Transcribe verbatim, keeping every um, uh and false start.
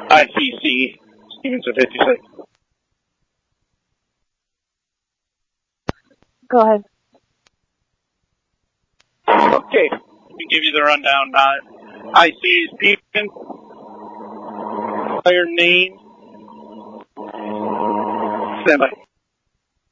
I C C, Stevenson fifty-six. Go ahead. Okay, let me give you the rundown. Uh, I C Stevenson, player name, Stand by.